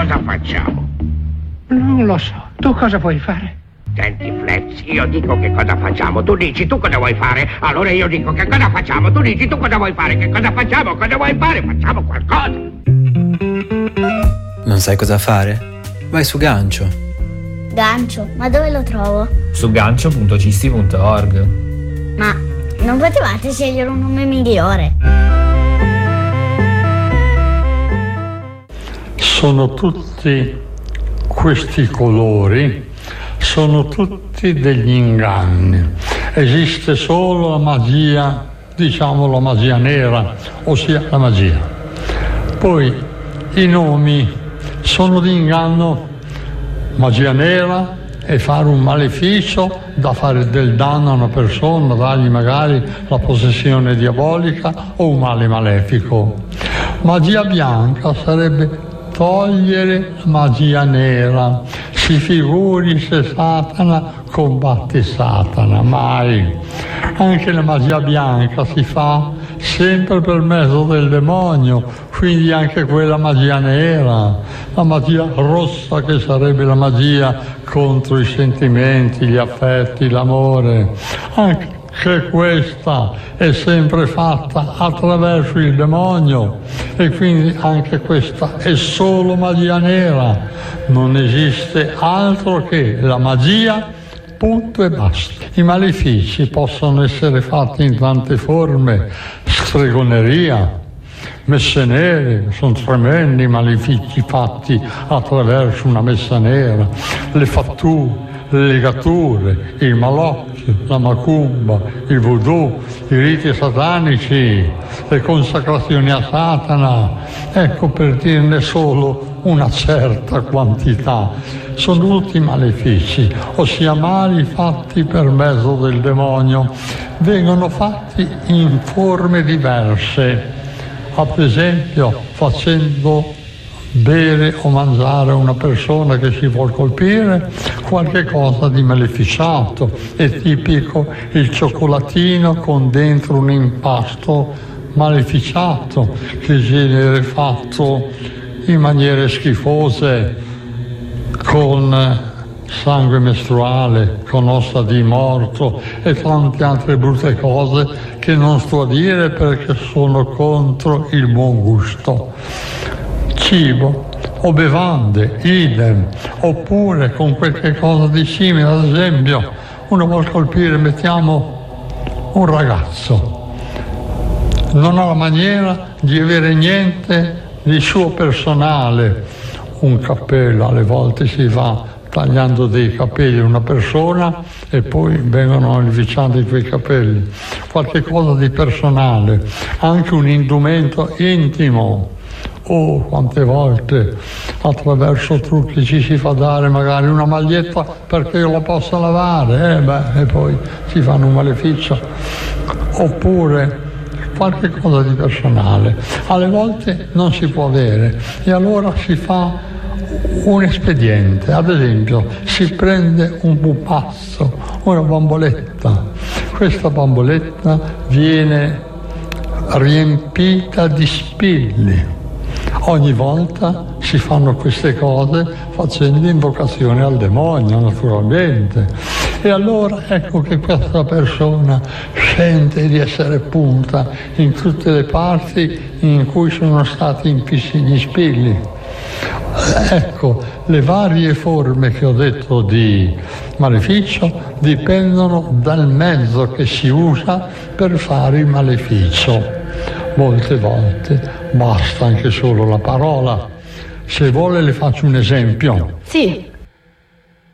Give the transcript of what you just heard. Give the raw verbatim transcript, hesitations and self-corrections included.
cosa facciamo? Non lo so. Tu cosa vuoi fare? Senti, Flex, io dico che cosa facciamo, tu dici tu cosa vuoi fare, allora io dico che cosa facciamo, tu dici tu cosa vuoi fare, che cosa facciamo, cosa vuoi fare, facciamo qualcosa. Non sai cosa fare? Vai su Gancio. Gancio? Ma dove lo trovo? Su gancio punto cisti punto org. Ma non potevate scegliere un nome migliore? Sono tutti questi colori, sono tutti degli inganni. Esiste solo la magia, diciamo la magia nera, ossia la magia. Poi i nomi sono di inganno. Magia nera è fare un maleficio, da fare del danno a una persona, dargli magari la possessione diabolica o un male malefico. Magia bianca sarebbe togliere la magia nera. Si figuri se Satana combatte Satana, mai. Anche la magia bianca si fa sempre per mezzo del demonio, quindi anche quella magia nera. La magia rossa, che sarebbe la magia contro i sentimenti, gli affetti, l'amore. Anche che questa è sempre fatta attraverso il demonio e quindi anche questa è solo magia nera. Non esiste altro che la magia, punto e basta. I malefici possono essere fatti in tante forme: stregoneria, messe nere, sono tremendi malefici fatti attraverso una messa nera, le fatture, le legature, il malocchio, la macumba, il voodoo, i riti satanici, le consacrazioni a Satana, ecco, per dirne solo una certa quantità. Sono tutti malefici, ossia mali fatti per mezzo del demonio. Vengono fatti in forme diverse, ad esempio facendo bere o mangiare una persona che si vuol colpire qualche cosa di maleficiato. È tipico il cioccolatino con dentro un impasto maleficiato che viene fatto in maniere schifose, con sangue mestruale, con ossa di morto e tante altre brutte cose che non sto a dire perché sono contro il buon gusto. Cibo o bevande, idem, oppure con qualche cosa di simile. Ad esempio, uno vuol colpire, mettiamo, un ragazzo, non ha la maniera di avere niente di suo personale, un cappello, alle volte si va tagliando dei capelli a una persona e poi vengono inficiati quei capelli, qualche cosa di personale, anche un indumento intimo. Oh, quante volte attraverso trucchi ci si fa dare magari una maglietta perché io la possa lavare, eh, beh, e poi si fanno un maleficio. Oppure qualche cosa di personale. Alle volte non si può avere e allora si fa un espediente. Ad esempio, si prende un pupazzo, una bamboletta. Questa bamboletta viene riempita di spilli. Ogni volta si fanno queste cose facendo invocazione al demonio, naturalmente. E allora ecco che questa persona sente di essere punta in tutte le parti in cui sono stati infissi gli spilli. Ecco, le varie forme che ho detto di maleficio dipendono dal mezzo che si usa per fare il maleficio. Molte volte basta anche solo la parola. Se vuole le faccio un esempio. Sì.